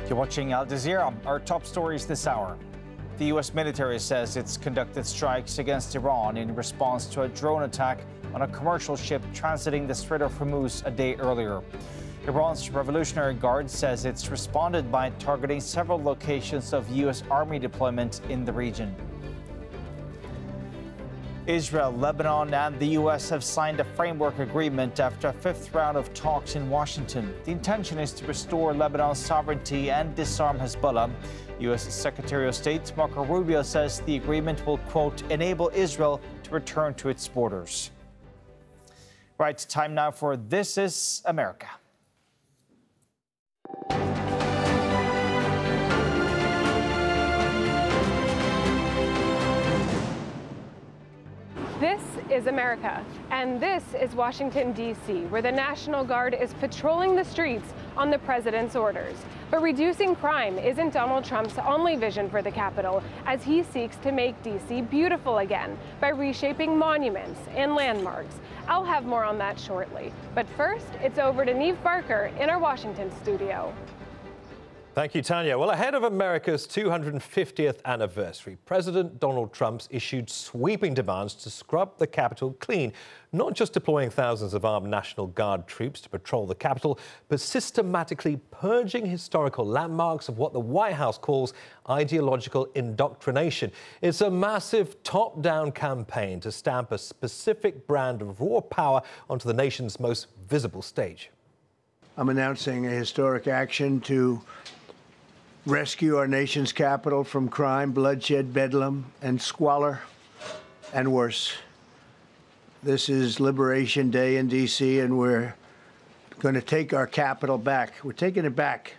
You're watching Al Jazeera. Our top stories this hour. The U.S. military says it's conducted strikes against Iran in response to a drone attack on a commercial ship transiting the Strait of Hormuz a day earlier. Iran's Revolutionary Guard says it's responded by targeting several locations of U.S. Army deployment in the region. Israel, Lebanon, and the U.S. have signed a framework agreement after a fifth round of talks in Washington. The intention is to restore Lebanon's sovereignty and disarm Hezbollah. U.S. Secretary of State Marco Rubio says the agreement will, quote, enable Israel to return to its borders. Right, time now for This is America. This is America, and this is Washington, D.C., where the National Guard is patrolling the streets on the president's orders. But reducing crime isn't Donald Trump's only vision for the Capitol, as he seeks to make D.C. beautiful again by reshaping monuments and landmarks. I'll have more on that shortly. But first, it's over to Neve Barker in our Washington studio. Thank you, Tanya. Well, ahead of America's 250th anniversary, President Donald Trump issued sweeping demands to scrub the Capitol clean, not just deploying thousands of armed National Guard troops to patrol the Capitol, but systematically purging historical landmarks of what the White House calls ideological indoctrination. It's a massive top-down campaign to stamp a specific brand of raw power onto the nation's most visible stage. I'm announcing a historic action to rescue our nation's capital from crime, bloodshed, bedlam, and squalor, and worse. This is Liberation Day in D.C., and we're going to take our capital back. We're taking it back.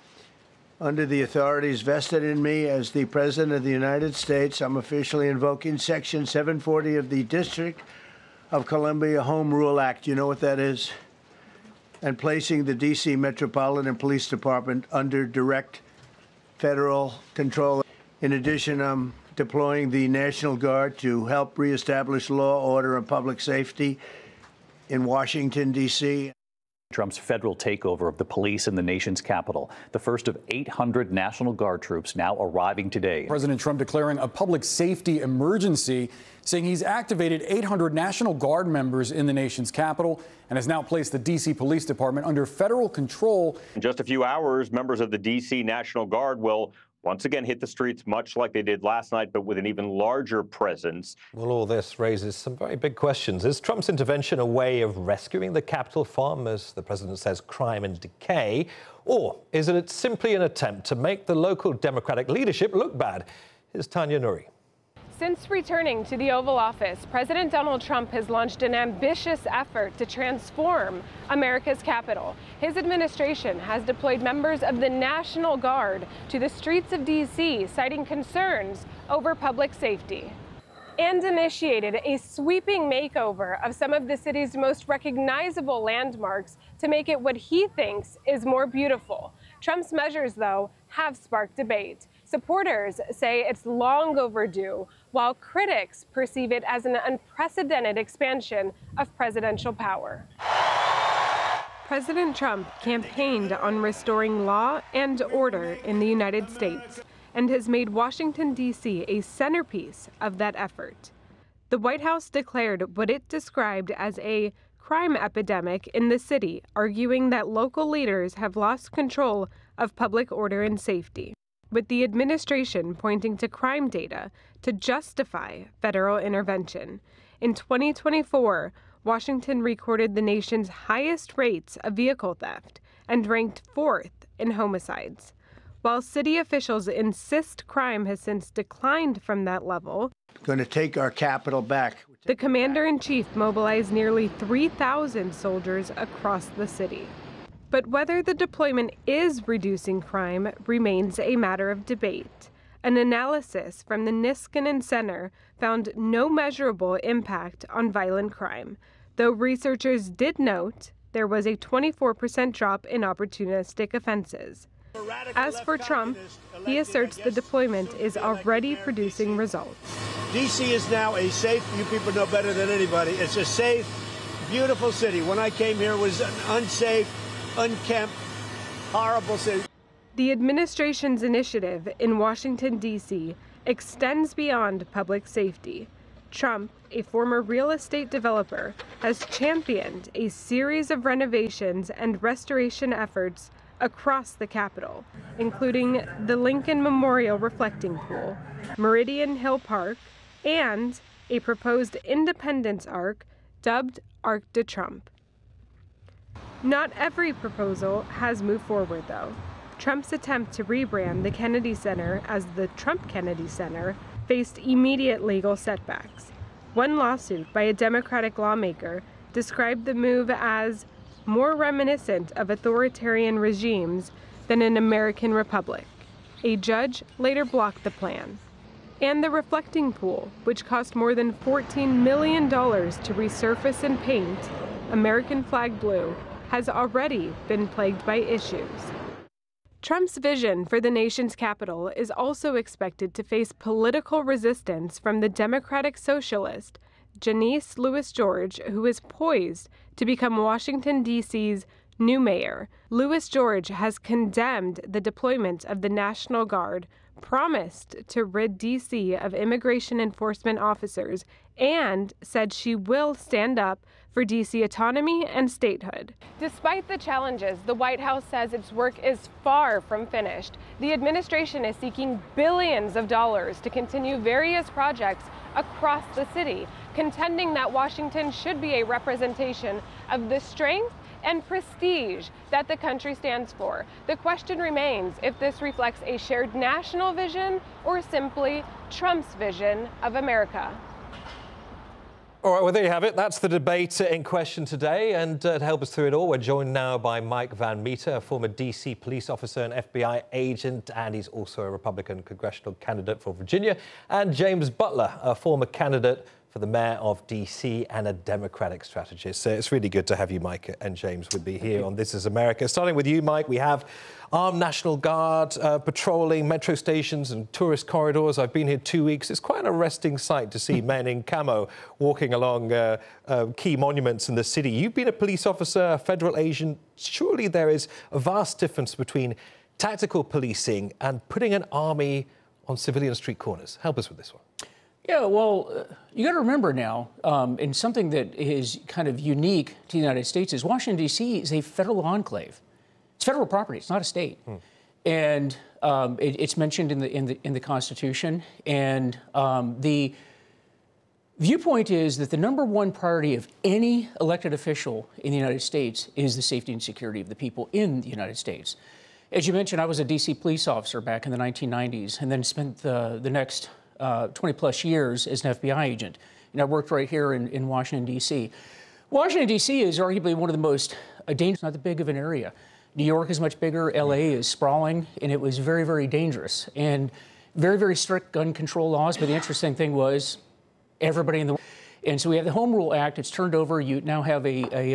Under the authorities vested in me as the President of the United States, I'm officially invoking Section 740 of the District of Columbia Home Rule Act. You know what that is? And placing the D.C. Metropolitan Police Department under direct federal control. In addition, I'm deploying the National Guard to help reestablish law, order, and public safety in Washington, D.C. Trump's federal takeover of the police in the nation's capital, the first of 800 National Guard troops now arriving today. President Trump declaring a public safety emergency, saying he's activated 800 National Guard members in the nation's capital and has now placed the D.C. Police Department under federal control. In just a few hours, members of the D.C. National Guard will once again hit the streets, much like they did last night, but with an even larger presence. Well, all this raises some very big questions. Is Trump's intervention a way of rescuing the Capitol from, as the president says, crime and decay? Or is it simply an attempt to make the local Democratic leadership look bad? Here's Tanya Nuri. Since returning to the Oval Office, President Donald Trump has launched an ambitious effort to transform America's capital. His administration has deployed members of the National Guard to the streets of D.C., citing concerns over public safety, and initiated a sweeping makeover of some of the city's most recognizable landmarks to make it what he thinks is more beautiful. Trump's measures, though, have sparked debate. Supporters say it's long overdue, while critics perceive it as an unprecedented expansion of presidential power. President Trump campaigned on restoring law and order in the United States and has made Washington, D.C. a centerpiece of that effort. The White House declared what it described as a crime epidemic in the city, arguing that local leaders have lost control of public order and safety, with the administration pointing to crime data to justify federal intervention. In 2024, Washington recorded the nation's highest rates of vehicle theft and ranked 4th in homicides. While city officials insist crime has since declined from that level, Going to take our capital back. the commander-in-chief mobilized nearly 3,000 soldiers across the city. But whether the deployment is reducing crime remains a matter of debate. An analysis from the Niskanen Center found no measurable impact on violent crime, though researchers did note there was a 24% drop in opportunistic offenses. As for Trump, he asserts the deployment is already producing results. D.C. is now a safe, you people know better than anybody, it's a safe, beautiful city. When I came here, it was an unsafe, unkempt, horrible city. The administration's initiative in Washington, D.C. extends beyond public safety. Trump, a former real estate developer, has championed a series of renovations and restoration efforts across the Capitol, including the Lincoln Memorial Reflecting Pool, Meridian Hill Park, and a proposed Independence Arc dubbed Arc de Trump. Not every proposal has moved forward, though. Trump's attempt to rebrand the Kennedy Center as the Trump Kennedy Center faced immediate legal setbacks. One lawsuit by a Democratic lawmaker described the move as more reminiscent of authoritarian regimes than an American republic. A judge later blocked the plan. And the reflecting pool, which cost more than $14 million to resurface and paint American flag blue, has already been plagued by issues. Trump's vision for the nation's capital is also expected to face political resistance from the Democratic socialist Janice Louis George, who is poised to become Washington, D.C.'s new mayor. Louis George has condemned the deployment of the National Guard, promised to rid D.C. of immigration enforcement officers, and said she will stand up for D.C. autonomy and statehood. Despite the challenges, the White House says its work is far from finished. The administration is seeking billions of dollars to continue various projects across the city, contending that Washington should be a representation of the strength and prestige that the country stands for. The question remains if this reflects a shared national vision or simply Trump's vision of America. All right, well, there you have it. That's the debate in question today. And to help us through it all, we're joined now by Mike Van Meter, a former D.C. police officer and FBI agent, and he's also a Republican congressional candidate for Virginia, and James Butler, a former candidate for the mayor of D.C. and a Democratic strategist. So it's really good to have you, Mike and James, with me here on This Is America. Starting with you, Mike, we have armed National Guard patrolling metro stations and tourist corridors. I've been here 2 weeks. It's quite an arresting sight to see men in camo walking along key monuments in the city. You've been a police officer, a federal agent. Surely there is a vast difference between tactical policing and putting an army on civilian street corners. Help us with this one. Yeah, well, you got to remember now, and something that is kind of unique to the United States is Washington, D.C. is a federal enclave. It's federal property. It's not a state, and it's mentioned in the Constitution. And the viewpoint is that the number one priority of any elected official in the United States is the safety and security of the people in the United States. As you mentioned, I was a D.C. police officer back in the 1990s, and then spent the next 20 plus years as an FBI agent. And I worked right here in Washington, D.C. Washington, D.C. is arguably one of the most dangerous, not that big of an area. New York is much bigger, L.A. is sprawling, and it was very, very dangerous. And very, very strict gun control laws, but the interesting thing was everybody in the... And so we have the Home Rule Act, it's turned over, you now have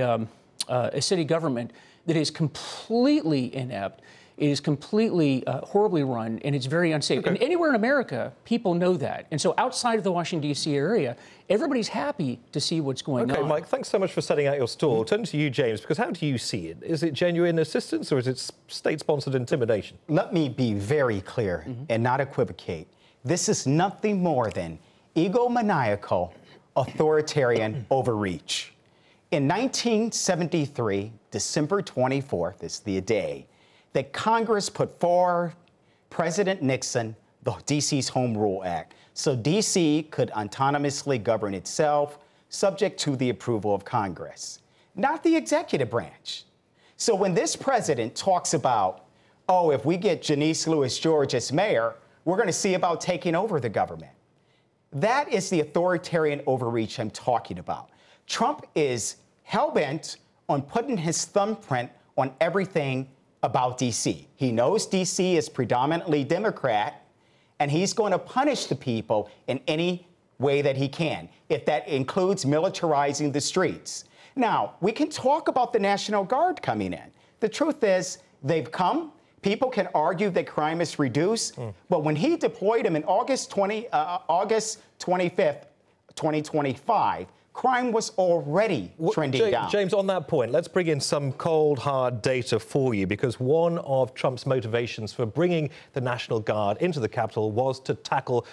a city government that is completely inept. It is completely horribly run, and it's very unsafe. Okay. And anywhere in America, people know that. And so outside of the Washington, D.C. area, everybody's happy to see what's going on. OK, Mike, thanks so much for setting out your stall. Turn to you, James, because how do you see it? Is it genuine assistance or is it state-sponsored intimidation? Let me be very clear and not equivocate. This is nothing more than egomaniacal, authoritarian overreach. In 1973, December 24th is the day that Congress put forward President Nixon, the D.C.'s Home Rule Act, so D.C. could autonomously govern itself, subject to the approval of Congress, not the executive branch. So when this president talks about, oh, if we get Janice Louis George as mayor, we're going to see about taking over the government. That is the authoritarian overreach I'm talking about. Trump is hell-bent on putting his thumbprint on everything about D.C. He knows D.C. is predominantly Democrat, and he's going to punish the people in any way that he can, if that includes militarizing the streets. Now, we can talk about the National Guard coming in. The truth is, they've come. People can argue that crime is reduced, but when he deployed them in August 25th, 2025, crime was already trending down. James, on that point, let's bring in some cold, hard data for you, because one of Trump's motivations for bringing the National Guard into the Capitol was to tackle